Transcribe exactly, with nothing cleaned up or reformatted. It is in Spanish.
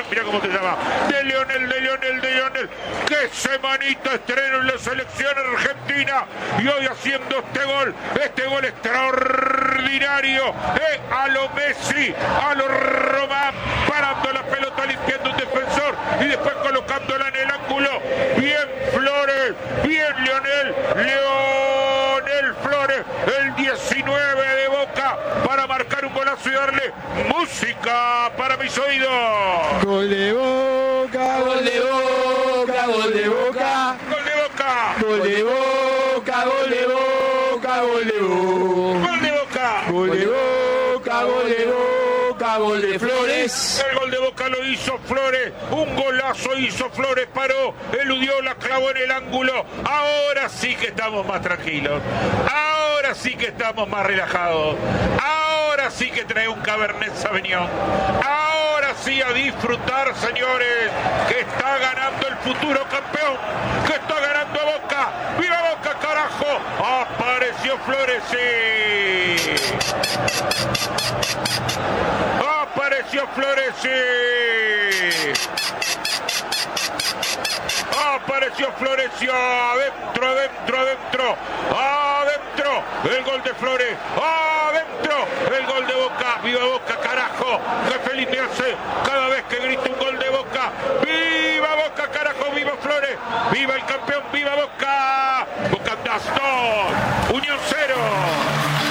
mira cómo se llama, de Lionel, de Lionel, de Lionel. ¡Qué semanita estreno en la selección argentina! Y hoy haciendo este gol, este gol extraordinario, eh, a lo Messi, a lo Román, parando la pelota, limpiando un defensor y después colocándola en el ángulo. Bien Flores, bien Lionel, Lionel Flores, el diecinueve de Boca, para marcar un golazo y darle música para mis oídos. Gol de Boca, gol de Boca, gol de Boca, Gol de Boca, gol de Boca, gol de Boca, gol de Boca, gol de Boca, gol de Boca, gol de Boca, gol de Flores. el gol de Boca lo hizo Flores, un golazo hizo Flores, paró, eludió, la clavó en el ángulo. Ahora sí que estamos más tranquilos, ahora sí que estamos más relajados, ahora sí que trae un Cabernet Sauvignon, ahora sí a disfrutar, señores, que está ganando el futuro campeón, que está ganando Boca. ¡Viva Boca, carajo! Apareció Flores, sí. Apareció Flores, sí. Apareció Flores, sí. Adentro, adentro, adentro. Adentro. El gol de Flores. Adentro. El gol de Boca. ¡Viva Boca, carajo! ¡Qué feliz me hace cada vez que grito un gol de Boca! ¡Viva Boca, carajo! ¡Viva Flores! ¡Viva el campeón! ¡Viva Boca! Boca dos, Unión cero.